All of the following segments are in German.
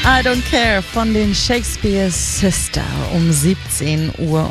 I Don't Care von den Shakespeare Sister um 17:11 Uhr.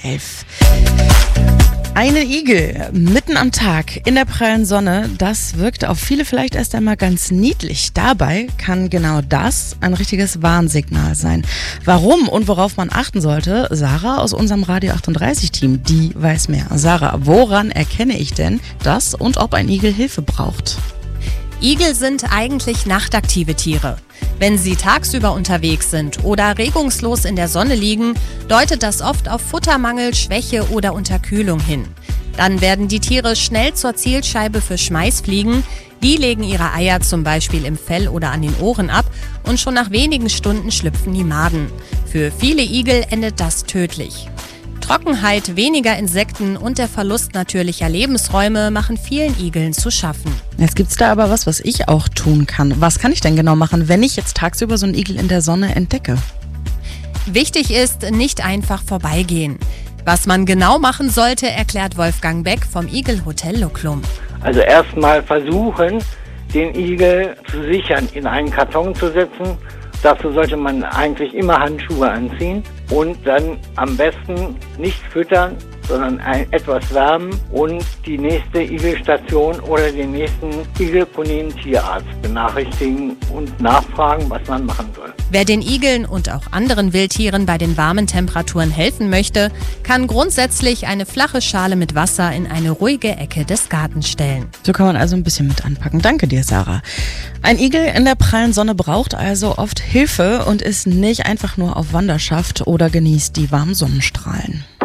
Eine Igel mitten am Tag in der prallen Sonne, das wirkt auf viele vielleicht erst einmal ganz niedlich. Dabei kann genau das ein richtiges Warnsignal sein. Warum und worauf man achten sollte, Sarah aus unserem Radio 38 Team, die weiß mehr. Sarah, woran erkenne ich denn das und ob ein Igel Hilfe braucht? Igel sind eigentlich nachtaktive Tiere. Wenn sie tagsüber unterwegs sind oder regungslos in der Sonne liegen, deutet das oft auf Futtermangel, Schwäche oder Unterkühlung hin. Dann werden die Tiere schnell zur Zielscheibe für Schmeißfliegen. Die legen ihre Eier zum Beispiel im Fell oder an den Ohren ab und schon nach wenigen Stunden schlüpfen die Maden. Für viele Igel endet das tödlich. Trockenheit, weniger Insekten und der Verlust natürlicher Lebensräume machen vielen Igeln zu schaffen. Jetzt gibt's da aber was ich auch tun kann. Was kann ich denn genau machen, wenn ich jetzt tagsüber so einen Igel in der Sonne entdecke? Wichtig ist, nicht einfach vorbeigehen. Was man genau machen sollte, erklärt Wolfgang Beck vom Igelhotel Lucklum. Also erstmal versuchen, den Igel zu sichern, in einen Karton zu setzen. Dazu sollte man eigentlich immer Handschuhe anziehen und dann am besten nicht füttern, sondern etwas wärmen und die nächste Igelstation oder den nächsten igelkundigen Tierarzt benachrichtigen und nachfragen, was man machen soll. Wer den Igeln und auch anderen Wildtieren bei den warmen Temperaturen helfen möchte, kann grundsätzlich eine flache Schale mit Wasser in eine ruhige Ecke des Gartens stellen. So kann man also ein bisschen mit anpacken. Danke dir, Sarah. Ein Igel in der prallen Sonne braucht also oft Hilfe und ist nicht einfach nur auf Wanderschaft oder genießt die warmen Sonnenstrahlen.